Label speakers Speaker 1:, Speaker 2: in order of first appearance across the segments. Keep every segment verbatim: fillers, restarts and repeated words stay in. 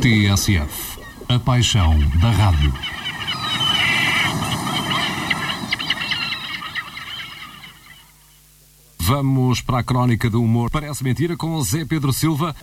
Speaker 1: T S F, a paixão da rádio. Vamos para a crónica do humor. Parece mentira com Zé Pedro Silva.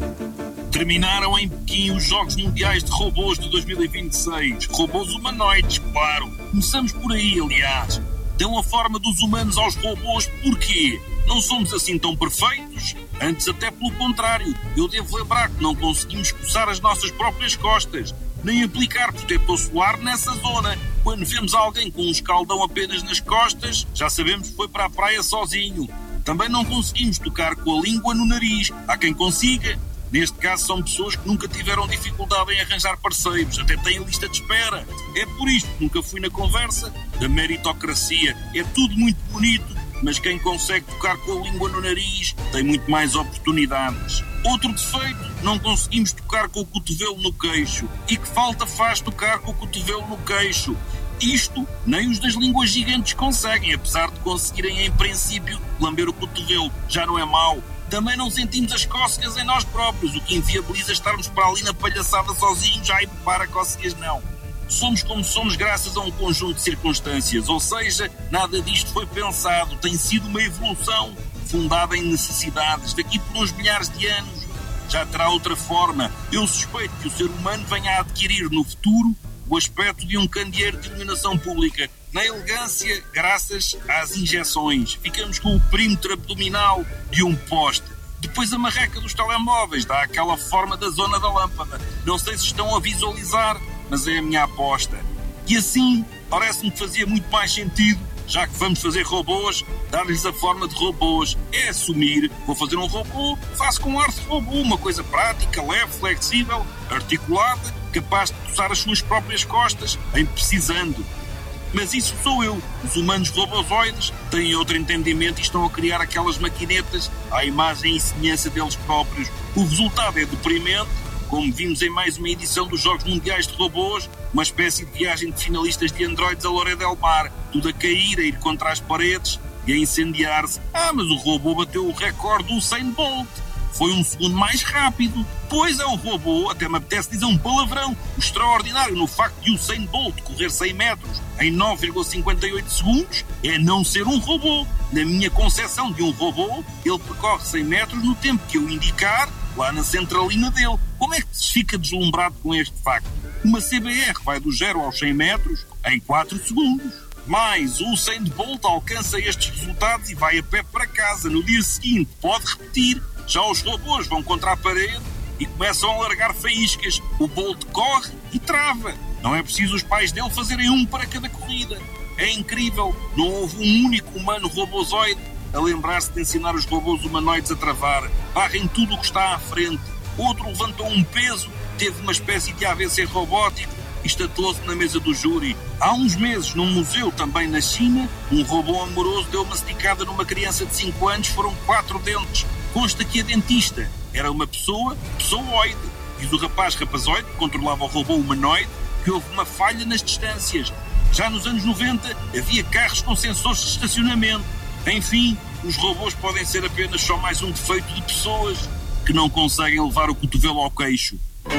Speaker 2: Terminaram em Pequim os Jogos Mundiais de Robôs de dois mil e vinte e seis. Robôs humanoides, claro. Começamos por aí, aliás. Dão a forma dos humanos aos robôs porquê? Não somos assim tão perfeitos? Antes até pelo contrário. Eu devo lembrar que não conseguimos coçar as nossas próprias costas, nem aplicar protetor solar nessa zona. Quando vemos alguém com um escaldão apenas nas costas, já sabemos que foi para a praia sozinho. Também não conseguimos tocar com a língua no nariz. Há quem consiga. Neste caso são pessoas que nunca tiveram dificuldade em arranjar parceiros, até têm lista de espera. É por isto que nunca fui na conversa da meritocracia. É tudo muito bonito, mas quem consegue tocar com a língua no nariz tem muito mais oportunidades. Outro defeito, não conseguimos tocar com o cotovelo no queixo. E que falta faz tocar com o cotovelo no queixo? Isto nem os das línguas gigantes conseguem, apesar de conseguirem em princípio lamber o cotovelo. Já não é mau. Também não sentimos as cócegas em nós próprios, o que inviabiliza estarmos para ali na palhaçada sozinhos. Ai, para cócegas não. Somos como somos graças a um conjunto de circunstâncias, ou seja, nada disto foi pensado, tem sido uma evolução fundada em necessidades. Daqui por uns milhares de anos já terá outra forma. Eu suspeito que o ser humano venha a adquirir no futuro o aspecto de um candeeiro de iluminação pública. Na elegância, graças às injeções. Ficamos com o perímetro abdominal de um poste. Depois a marreca dos telemóveis dá aquela forma da zona da lâmpada. Não sei se estão a visualizar, mas é a minha aposta. E assim, parece-me que fazia muito mais sentido, já que vamos fazer robôs, dar-lhes a forma de robôs. É assumir, vou fazer um robô, faço com ar de robô, uma coisa prática, leve, flexível, articulada, capaz de coçar as suas próprias costas, em precisando. Mas isso sou eu. Os humanos robozoides têm outro entendimento e estão a criar aquelas maquinetas à imagem e semelhança deles próprios. O resultado é deprimente, como vimos em mais uma edição dos Jogos Mundiais de Robôs, uma espécie de viagem de finalistas de androides a Lloret del Mar, tudo a cair, a ir contra as paredes e a incendiar-se. Ah, mas o robô bateu o recorde do Usain Bolt. Foi um segundo mais rápido. Pois é um robô, até me apetece dizer um palavrão. O extraordinário no facto de Usain Bolt correr cem metros em nove vírgula cinquenta e oito segundos é não ser um robô. Na minha concepção de um robô, ele percorre cem metros no tempo que eu indicar, lá na centralina dele. Como é que se fica deslumbrado com este facto? Uma C B R vai do zero aos cem metros em quatro segundos. Mas o Usain Bolt alcança estes resultados e vai a pé para casa. No dia seguinte pode repetir. Já os robôs vão contra a parede e começam a largar faíscas. O Bolt corre e trava. Não é preciso os pais dele fazerem um para cada corrida. É incrível. Não houve um único humano robozoide a lembrar-se de ensinar os robôs humanoides a travar. Barrem tudo o que está à frente. Outro levantou um peso, teve uma espécie de A V C robótico e estatelou-se na mesa do júri. Há uns meses, num museu também na China, um robô amoroso deu uma esticada numa criança de cinco anos, foram quatro dentes. Consta que a dentista era uma pessoa, pessooide. Diz o rapaz rapazoide, que controlava o robô humanoide, que houve uma falha nas distâncias. Já nos anos noventa havia carros com sensores de estacionamento. Enfim, os robôs podem ser apenas só mais um defeito de pessoas que não conseguem levar o cotovelo ao queixo.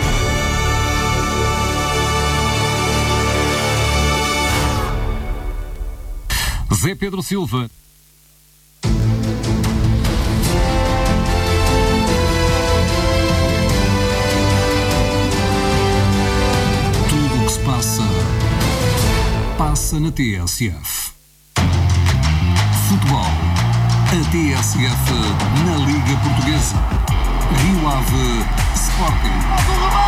Speaker 1: Zé Pedro Silva. Tudo o que se passa, passa na T S F. Futebol. A T S F na Liga Portuguesa. Rio Ave Sporting.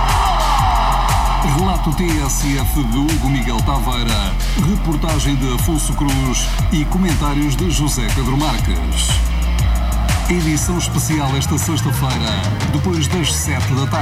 Speaker 1: Relato T S F de Hugo Miguel Taveira, reportagem de Afonso Cruz e comentários de José Pedro Marques. Edição especial esta sexta-feira, depois das sete da tarde.